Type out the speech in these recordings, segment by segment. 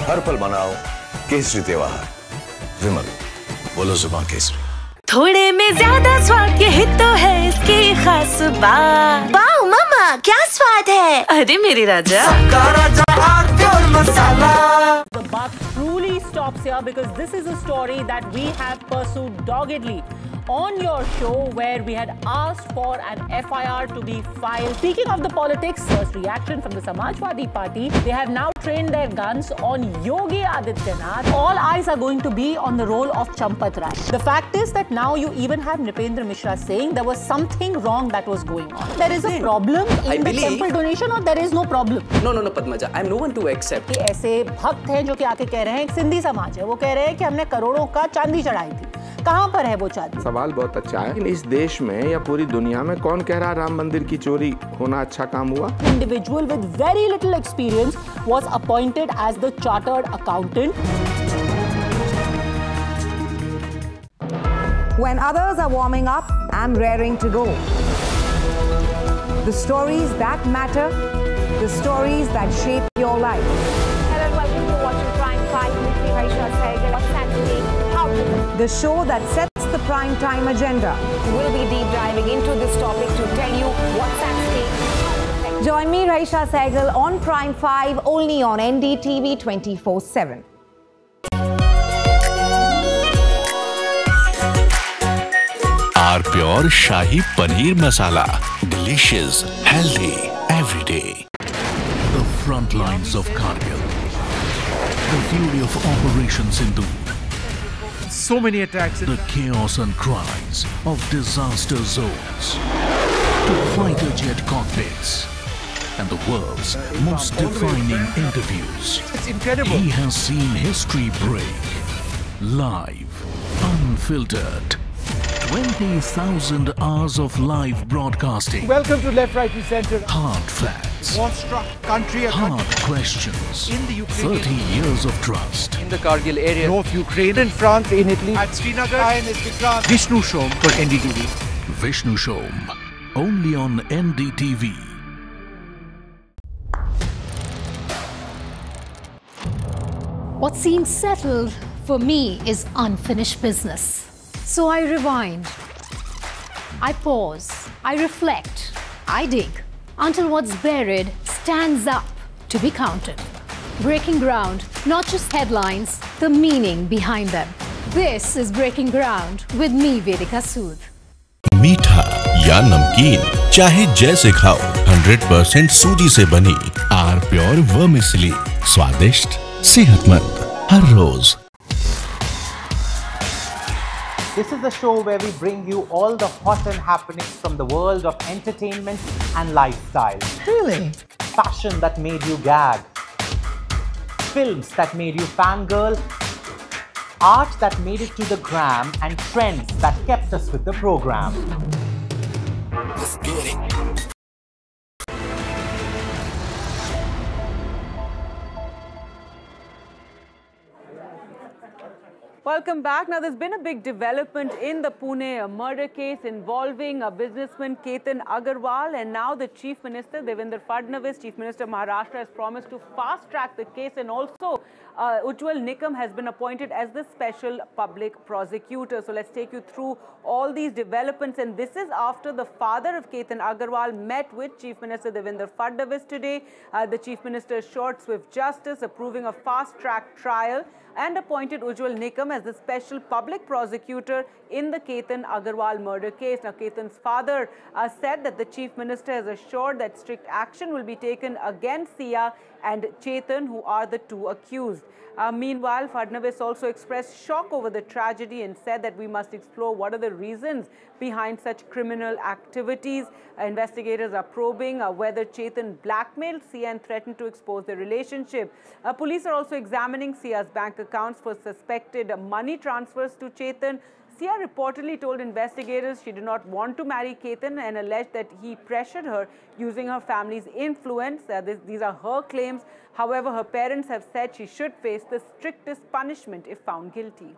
हर पल मनाओ केसरी त्योहार। विमल, बोलो जुबान केसरी। थोड़े में ज्यादा स्वाद, यही तो है इसकी खास बात। वाओ मम्मा, क्या स्वाद है। अरे मेरे राजा, The buck truly stops here because this is a story that we have pursued doggedly on your show, where we had asked for an FIR to be filed. Speaking of the politics, first reaction from the Samajwadi Party, they have now trained their guns on Yogi Adityanath. All eyes are going to be on the role of Champat Rai. The fact is that now you even have Nripendra Mishra saying there was something wrong that was going on. There is a problem in the temple donation, or there is no problem? No, Padmaja, I am no one to accept. ऐसे भक्त हैं जो कि आके कह रहे हैं, एक सिंधी समाज है, वो कह रहे हैं कि हमने करोड़ों का चांदी चढ़ाई थी। कहाँ पर है वो चांदी? सवाल बहुत अच्छा है, लेकिन इस देश में या पूरी दुनिया में कौन कह रहा राम मंदिर की चोरी होना अच्छा काम हुआ? Individual with very little experience was appointed as the chartered accountant. When others are warming up, I'm raring to go. The stories that matter, the stories that shape your life. Hello and welcome to watching Prime 5 with me, Raisha Sehgal. What's happening? How to The show that sets the prime time agenda. We'll be deep diving into this topic to tell you what's at stake. Join me, Raisha Sehgal, on Prime 5, only on NDTV 24/7. R Pure Shahi Paneer Masala. Delicious, healthy, every day. The front lines of Kargil. The fury of Operation Sindhu. So many attacks. The chaos and cries of disaster zones. To fighter jet cockpits. And the world's most defining interviews. It's incredible. He has seen history break. Live, unfiltered. 20,000 hours of live broadcasting. Welcome to Left, Right and Centre. Hard facts. War-struck country. Hard questions. In the Ukraine. 30 years of trust. In the Kargil area. North Ukraine. In France, in Italy. At Srinagar. INS Vikrant. Vishnu Shom for NDTV. Vishnu Shom. Only on NDTV. What seems settled for me is unfinished business. So I rewind, I pause, I reflect, I dig, until what's buried stands up to be counted. Breaking ground, not just headlines, the meaning behind them. This is Breaking Ground with me, Vedika Sood. मीठा या नमकीन, चाहे जैसे खाओ, 100% सूजी से बनी R Pure vermicelli, स्वादिष्ट, सेहतमंद, हर रोज। This is the show where we bring you all the hot and happenings from the world of entertainment and lifestyle. Really? Fashion that made you gag. Films that made you fangirl. Art that made it to the gram, and trends that kept us with the program. Let's get it. Welcome back. Now, there's been a big development in the Pune murder case involving a businessman Ketan Agarwal, and now the Chief Minister Devendra Fadnavis, Chief Minister of Maharashtra, has promised to fast-track the case, and also Ujjwal Nikam has been appointed as the special public prosecutor. So let's take you through all these developments, and this is after the father of Ketan Agarwal met with Chief Minister Devendra Fadnavis today. The Chief Minister assured swift justice, approving a fast-track trial, and appointed Ujjwal Nikam as the special public prosecutor in the Ketan Agarwal murder case. Now, Ketan's father said that the Chief Minister has assured that strict action will be taken against Sia and Chetan, who are the two accused. Meanwhile, Fadnavis also expressed shock over the tragedy and said that we must explore what are the reasons behind such criminal activities. Investigators are probing whether Chetan blackmailed Sia and threatened to expose their relationship. Police are also examining Sia's bank accounts for suspected money transfers to Chetan. Sia reportedly told investigators she did not want to marry Ketan and alleged that he pressured her using her family's influence. These are her claims. However, her parents have said she should face the strictest punishment if found guilty.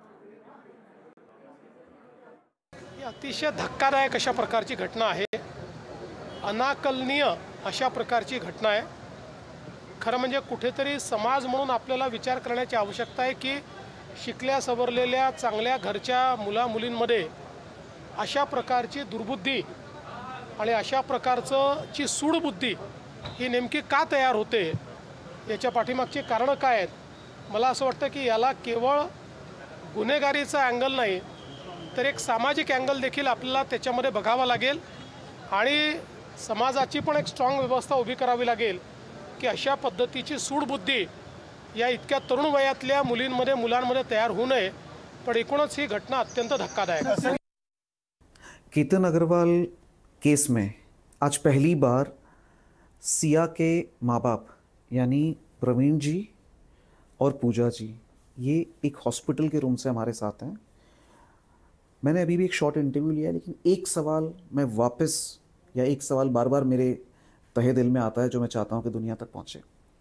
अतिशय धक्कादायक अशा प्रकारची घटना आहे, अनाकलनीय अशा प्रकारची घटना आहे। खरं म्हणजे कुठेतरी समाज म्हणून आपल्याला विचार करण्याची आवश्यकता आहे की शिकल्या सवरलेल्या चांगल्या घरच्या मुला-मुलींमध्ये अशा प्रकारची दुर्बुद्धी आणि अशा प्रकारची सूडबुद्धी ही नेमकी का तयार होते, याच्या पाठीमागची कारणं काय आहेत? मला असं वाटतं की याला केवळ गुन्हेगारीचा अँगल नाही तर एक सामाजिक अँगल देखील आपल्याला त्याच्यामध्ये बघावा लागेल आणि समाजाची पण एक स्ट्रॉंग व्यवस्था उभी करावी लागेल की अशा पद्धतीची सूडबुद्धी या इतक्या तरुण वयातल्या मुलींमध्ये मुलांमध्ये तयार होऊ नये. पण एकूणच ही घटना अत्यंत धक्कादायक आहे. केतन अग्रवाल केस में आज पहली बार सिया के माँ बाप यानी प्रवीण जी और पूजा जी ये एक हॉस्पिटल के रूम से हमारे साथ हैं. मैंने अभी भी एक शॉर्ट इंटरव्यू लिया है, लेकिन एक सवाल मैं वापस या एक सवाल बार बार मेरे तहे दिल में आता है जो मैं चाहता हूँ कि दुनिया तक पहुँचे.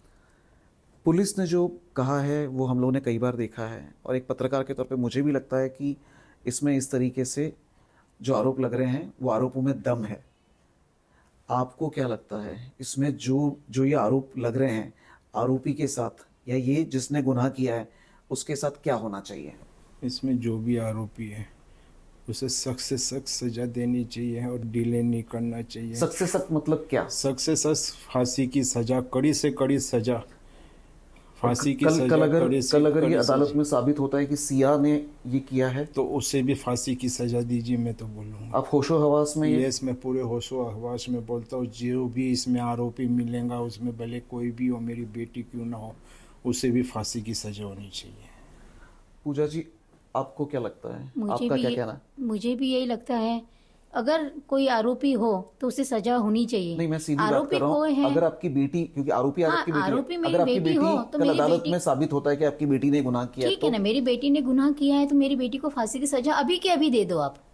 पुलिस ने जो कहा है वो हम लोगों ने कई बार देखा है और एक पत्रकार के तौर पे मुझे भी लगता है कि इसमें इस तरीके से जो आरोप लग रहे हैं वो आरोपों में दम है. आपको क्या लगता है इसमें जो ये आरोप लग रहे हैं आरोपी के साथ या ये जिसने गुनाह किया है उसके साथ क्या होना चाहिए? इसमें जो भी आरोपी है उसे सख्त से सख्त सजा देनी चाहिए और डिले नहीं करना चाहिए. सख्त से सख्त मतलब क्या? सख्त से सख्त फांसी की सजा, कड़ी से कड़ी सजा, फांसी की सजा. कल अगर ये अदालत में साबित होता है कि सिया ने ये किया है तो उसे भी फांसी की सजा दीजिए. मैं तो बोलूँगा आप होशो हवास में? यस, मैं पूरे होशो हवास में बोलता हूँ. जो भी इसमें आरोपी मिलेगा उसमें भले कोई भी हो, मेरी बेटी क्यों ना हो, उसे भी फांसी की सजा होनी चाहिए. पूजा जी आपको क्या लगता है? आपका क्या कहना है? मुझे भी यही लगता है अगर कोई आरोपी हो तो उसे सजा होनी चाहिए. नहीं, मैं सीधी बात कर रहा हूँ. अगर आपकी बेटी, क्योंकि आरोपी आपकी बेटी, अगर आपकी बेटी तो कल अदालत में साबित होता है कि आपकी बेटी ने गुनाह किया, ठीक है ना, मेरी बेटी ने गुनाह किया है तो मेरी बेटी को फांसी की सजा अभी के अभी दे दो आप.